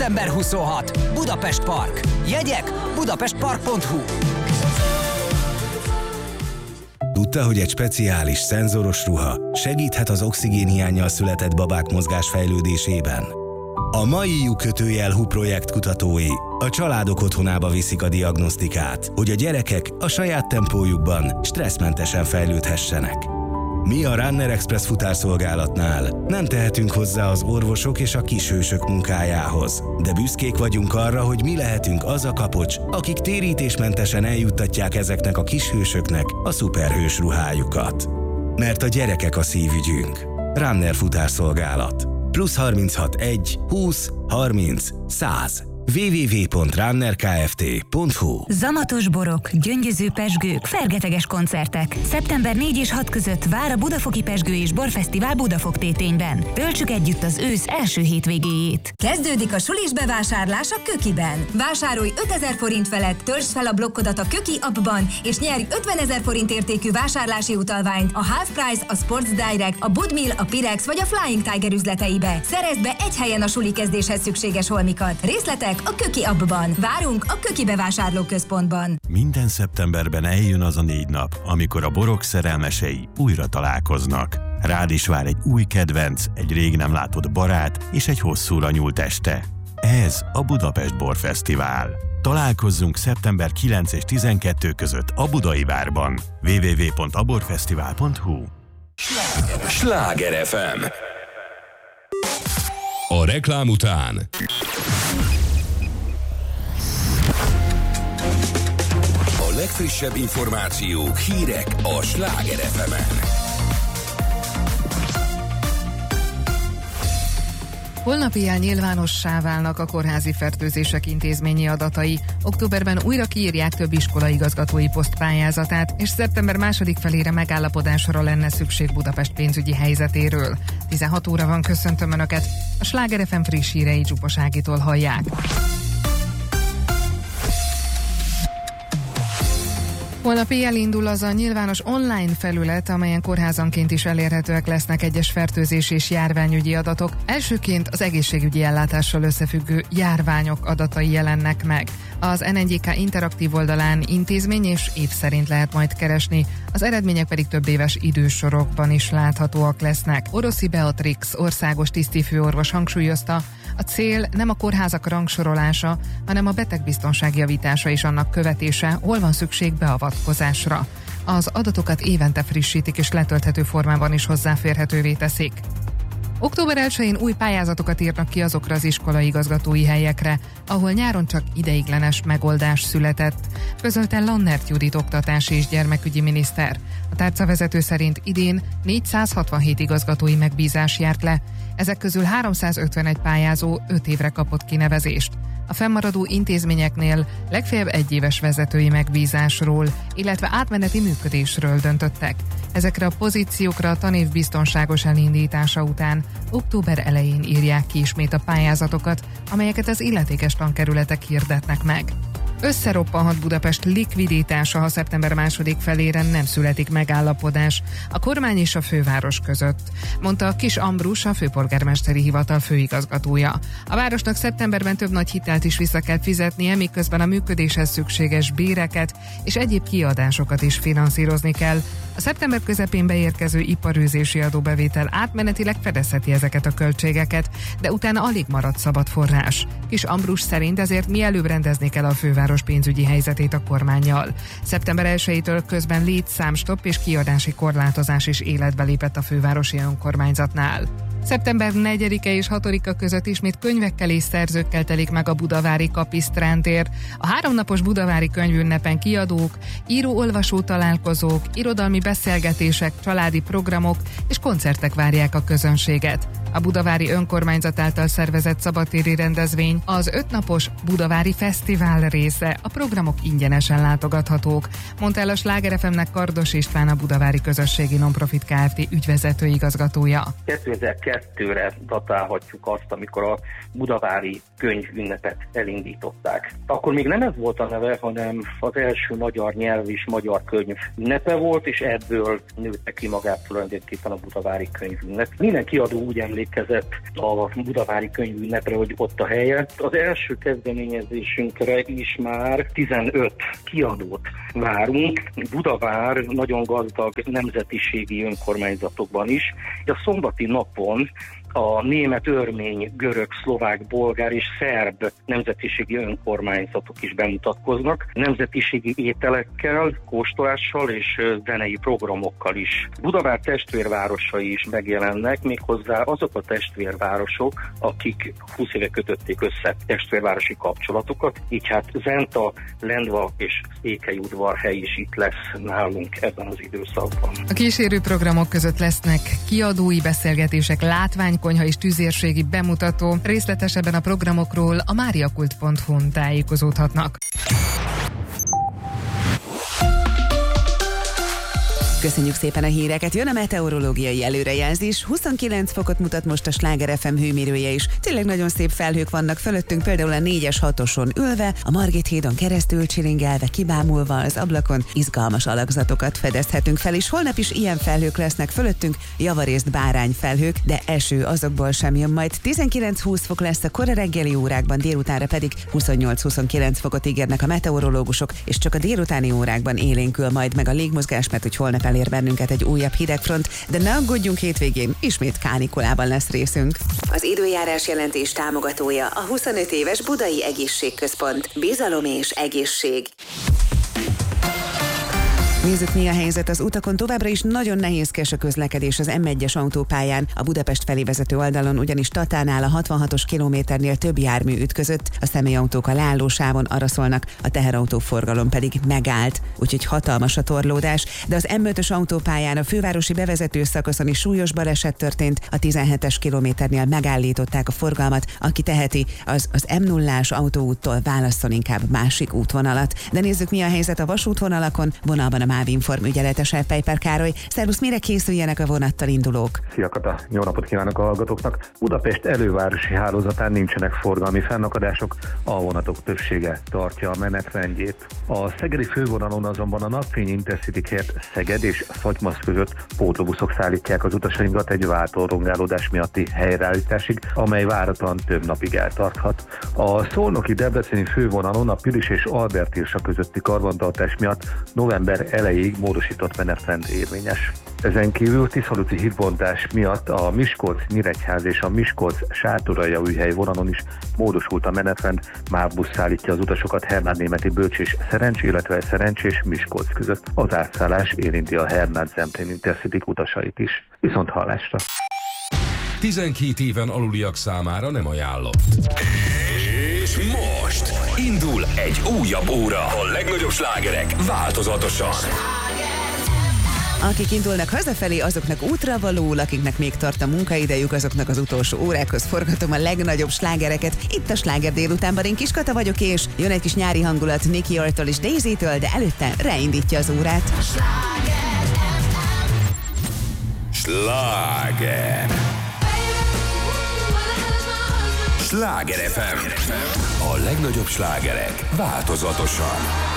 Szeptember 26. Budapest Park. Jegyek budapestpark.hu. Tudta, hogy egy speciális, szenzoros ruha segíthet az oxigénhiánnyal született babák mozgásfejlődésében? A mai lyukkötőjel projekt kutatói a családok otthonába viszik a diagnosztikát, hogy a gyerekek a saját tempójukban stresszmentesen fejlődhessenek. Mi a Runner Express futárszolgálatnál nem tehetünk hozzá az orvosok és a kishősök munkájához, de büszkék vagyunk arra, hogy mi lehetünk az a kapocs, akik térítésmentesen eljuttatják ezeknek a kishősöknek a szuperhős ruhájukat. Mert a gyerekek a szívügyünk. Runner futárszolgálat. +36 1 20 30 100 www.runnerkft.hu. Zamatos borok, gyöngyöző pezsgők, fergeteges koncertek. Szeptember 4 és 6 között vár a Budafoki Pezsgő és Borfesztivál Budafok-Tétényben. Töltsük együtt az ősz első hétvégéjét. Kezdődik a sulis bevásárlás a Kökiben. Vásárolj 5000 forint felett, töltsd fel a blokkodat a Köki appban, és nyerj 50 000 forint értékű vásárlási utalványt a Half Price, a Sports Direct, a Budmill, a Pirex vagy a Flying Tiger üzleteibe. Szerezd be egy helyen a suli kezdéshez szükséges holmikat. Részletek a Köki appban. Várunk a Köki bevásárlóközpontban. Minden szeptemberben eljön az a 4 nap, amikor a borok szerelmesei újra találkoznak. Rád is vár egy új kedvenc, egy rég nem látott barát és egy hosszúra nyúlt este. Ez a Budapest Borfesztivál. Találkozzunk szeptember 9 és 12 között a Budai Várban. www.aborfesztivál.hu. Sláger FM. A reklám után a legfrissebb információk, hírek a Sláger FM-en. Holnap éjjel nyilvánossá válnak a kórházi fertőzések intézményi adatai. Októberben újra kiírják több iskola igazgatói posztpályázatát, és szeptember második felére megállapodásra lenne szükség Budapest pénzügyi helyzetéről. 16 óra van, köszöntöm Önöket. A Sláger FM friss hírei Zsupos Ágitól hallják. Holnap éjjel indul az a nyilvános online felület, amelyen kórházanként is elérhetőek lesznek egyes fertőzés és járványügyi adatok. Elsőként az egészségügyi ellátással összefüggő járványok adatai jelennek meg. Az NNGK interaktív oldalán intézmény és év szerint lehet majd keresni, az eredmények pedig több éves idősorokban is láthatóak lesznek. Oroszi Beatrix országos tisztifőorvos hangsúlyozta, a cél nem a kórházak rangsorolása, hanem a betegbiztonság javítása és annak követése, hol van szükség beavatkozásra. Az adatokat évente frissítik és letölthető formában is hozzáférhetővé teszik. Október 1-én új pályázatokat írnak ki azokra az iskolai igazgatói helyekre, ahol nyáron csak ideiglenes megoldás született, közölte Lannert Judit oktatási és gyermekügyi miniszter. A tárcavezető szerint idén 467 igazgatói megbízás járt le, ezek közül 351 pályázó 5 évre kapott kinevezést. A fennmaradó intézményeknél legfeljebb 1 éves vezetői megbízásról, illetve átmeneti működésről döntöttek. Ezekre a pozíciókra a tanév biztonságos elindítása után október elején írják ki ismét a pályázatokat, amelyeket az illetékes tankerületek hirdetnek meg. Összeroppanhat Budapest likviditása, ha szeptember második felére nem születik megállapodás a kormány és a főváros között, mondta Kis Ambrus, a főpolgármesteri hivatal főigazgatója. A városnak szeptemberben több nagy hitelt is vissza kell fizetnie, miközben a működéshez szükséges béreket és egyéb kiadásokat is finanszírozni kell. A szeptember közepén beérkező iparűzési adóbevétel átmenetileg fedezheti ezeket a költségeket, de utána alig marad szabad forrás. Kis Ambrus szerint ezért mielőbb rendezni kell a főváros pénzügyi helyzetét a kormánnyal. Szeptember 1-től közben létszámstopp és kiadási korlátozás is életbe lépett a fővárosi önkormányzatnál. Szeptember 4-e és 6-a között ismét könyvekkel és szerzőkkel telik meg a budavári Kapisztrántér. A 3 napos budavári könyvünnepen kiadók, író-olvasó találkozók, irodalmi beszélgetések, családi programok és koncertek várják a közönséget. A budavári önkormányzat által szervezett szabadtéri rendezvény az 5 napos Budavári Fesztivál része, a programok ingyenesen látogathatók, mondta el a Sláger FM-nek Kardos István, a Budavári Közösségi Nonprofit Kft. Ügyvezető igazgatója. 2002-re datálhatjuk azt, amikor a budavári könyvünnepet elindították. Akkor még nem ez volt a neve, hanem az első magyar nyelv és magyar könyv ünnepe volt, és ebből nőtte ki magát tulajdonképpen a budavári könyvünnep. Minden kiadó úgy emlékszik, emlékezett a budavári könyvünnepre, hogy ott a helye. Az első kezdeményezésünkre is már 15 kiadót várunk. Budavár nagyon gazdag nemzetiségi önkormányzatokban is. A szombati napon a német, örmény, görög, szlovák, bolgár és szerb nemzetiségi önkormányzatok is bemutatkoznak, nemzetiségi ételekkel, kóstolással és zenei programokkal is. Budavár testvérvárosai is megjelennek, méghozzá azok a testvérvárosok, akik 20 éve kötötték össze testvérvárosi kapcsolatokat, így hát Zenta, Lendva és Székelyudvarhely is itt lesz nálunk ebben az időszakban. A kísérő programok között lesznek kiadói beszélgetések, látványkonyha és tüzérségi bemutató. Részletesebben a programokról a mariakult.hu-n tájékozódhatnak. Köszönjük szépen a híreket, jön a meteorológiai előrejelzés. 29 fokot mutat most a Sláger FM hőmérője is. Tényleg nagyon szép felhők vannak fölöttünk, például a 4-es 6-oson ülve, a Margit hídon keresztül csilingelve, kibámulva az ablakon, izgalmas alakzatokat fedezhetünk fel, és holnap is ilyen felhők lesznek fölöttünk, javarészt bárányfelhők, de eső azokból sem jön majd. 19-20 fok lesz a kora reggeli órákban, délutánra pedig 28-29 fokot ígérnek a meteorológusok, és csak a délutáni órákban élénkül majd meg a légmozgás, mert hogy holnap elér bennünket egy újabb hidegfront, de ne aggódjunk, hétvégén ismét kánikulában lesz részünk. Az időjárás jelentés támogatója a 25 éves Budai Egészségközpont. Bizalom és egészség. Nézzük, mi a helyzet az utakon. Továbbra is nagyon nehézkes a közlekedés az M1-es autópályán. A Budapest felé vezető oldalon ugyanis Tatánál a 66-os kilométernél több jármű ütközött, a személyautók a leállósávon araszolnak, a teherautó forgalom pedig megállt, úgyhogy hatalmas a torlódás, de az M5-ös autópályán a fővárosi bevezető szakaszon is súlyos baleset történt, a 17-es kilométernél megállították a forgalmat, aki teheti, az M0-ás autóúttól válasszon inkább másik útvonalat. De nézzük, mi a helyzet a vasútvonalakon, vonalban a MÁV Inform ügyeletes Pejper Károly. Szervusz, mire készüljenek a vonattal indulók? Szia Kata, jó napot kívánok a hallgatóknak! Budapest elővárosi hálózatán nincsenek forgalmi fennakadások, a vonatok többsége tartja a menetrendjét. A szegedi fővonalon azonban a Napfény Intercity helyett Szeged és Szatymasz között pótlóbuszok szállítják az utasainkat egy váltórongálódás miatti helyreállításig, amely váratlan több napig eltarthat. A szolnoki debreceni fővonalon a Pilis és Albert Irsa közötti karbantartás miatt november elejéig módosított menetrend érvényes. Ezen kívül Tiszaluci hídbontás miatt a Miskolc-Nyíregyház és a Miskolc-Sátoraljaújhely vonalon is módosult a menetrend, MÁV busz szállítja az utasokat Hernád-Németi Bölcs és Szerencs, illetve Szerencs és Miskolc között. Az átszállás érinti a Hernád-Zemplén Intercity utasait is. Viszont hallásra! 12 éven aluliak számára nem ajánlott. És most indul egy újabb óra. A legnagyobb slágerek változatosan. Akik indulnak hazafelé, azoknak útra való, akiknek még tart a munkaidejük, azoknak az utolsó órákhoz forgatom a legnagyobb slágereket. Itt a Sláger délutánban, én Kiskata vagyok, és jön egy kis nyári hangulat Nicky Ortól és Daisy-től, de előtte reindítja az órát. Sláger. Sláger FM. A legnagyobb slágerek változatosan.